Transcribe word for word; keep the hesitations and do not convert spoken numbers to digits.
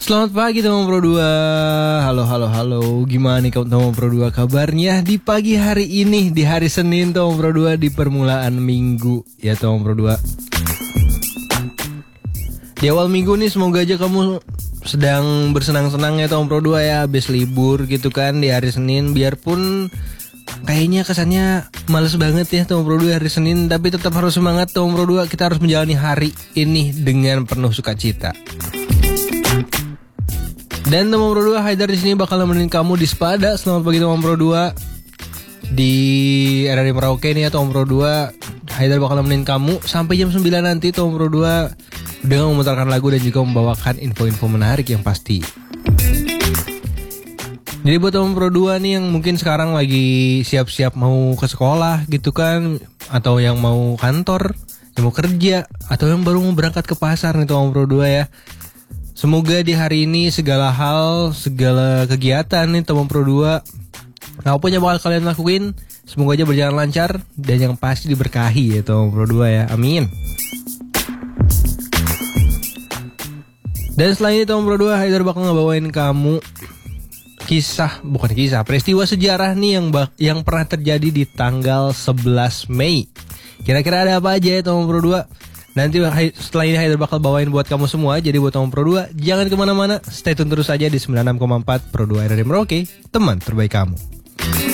Selamat pagi teman Pro dua. Halo halo halo. Gimana nih teman Pro dua kabarnya di pagi hari ini, di hari Senin teman Pro dua, di permulaan minggu ya teman Pro dua. Di awal minggu nih semoga aja kamu sedang bersenang-senang ya teman Pro dua ya, habis libur gitu kan di hari Senin. Biarpun kayaknya kesannya males banget ya teman Pro dua hari Senin, tapi tetap harus semangat teman Pro dua. Kita harus menjalani hari ini dengan penuh sukacita. Dan teman Pro dua, Haidar di sini bakal nemenin kamu di Sepada. Selamat pagi teman Pro dua. Di R R I Merauke nih ya teman Pro dua, Haidar bakal nemenin kamu sampai jam sembilan nanti teman Pro dua, dengan memutarkan lagu dan juga membawakan info-info menarik yang pasti. Jadi buat teman Pro dua nih yang mungkin sekarang lagi siap-siap mau ke sekolah gitu kan, atau yang mau kantor, yang mau kerja, atau yang baru mau berangkat ke pasar nih teman Pro dua ya. Semoga di hari ini segala hal, segala kegiatan nih teman Pro dua, apapun yang bakal kalian lakuin, semoga aja berjalan lancar dan yang pasti diberkahi ya teman Pro dua ya. Amin. Dan setelah ini teman Pro dua, Haidar bakal ngebawain kamu kisah, bukan kisah, peristiwa sejarah nih yang bak- yang pernah terjadi di tanggal sebelas Mei. Kira-kira ada apa aja ya teman Pro dua? Nanti setelah ini Haidar bakal bawain buat kamu semua. Jadi buat teman Pro dua, jangan kemana-mana, stay tune terus aja di sembilan puluh enam koma empat Pro dua R R I Merauke, teman terbaik kamu.